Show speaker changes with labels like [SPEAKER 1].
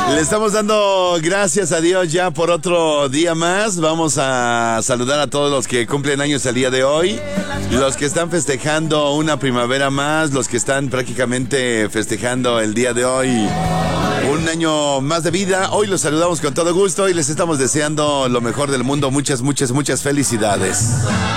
[SPEAKER 1] Le estamos dando gracias a Dios ya por otro día más. Vamos a saludar a todos los que cumplen años el día de hoy, los que están festejando una primavera más, los que están prácticamente festejando el día de hoy un año más de vida. Hoy los saludamos con todo gusto y les estamos deseando lo mejor del mundo. Muchas, muchas, muchas felicidades.